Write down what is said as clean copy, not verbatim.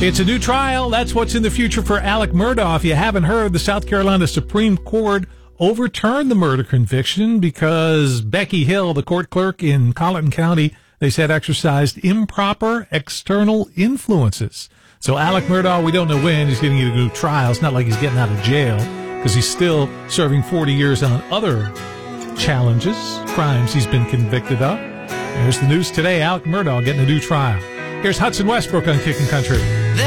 It's a new trial. That's what's in the future for Alec Murdaugh. If you haven't heard, the South Carolina Supreme Court overturned the murder conviction because Becky Hill, the court clerk in Colleton County, they said exercised improper external influences. So Alec Murdaugh, we don't know when he's going to get a new trial. It's not like he's getting out of jail because he's still serving 40 years on other challenges, crimes he's been convicted of. There's the news today. Alec Murdaugh getting a new trial. Here's Hudson Westbrook on Kickin' Country.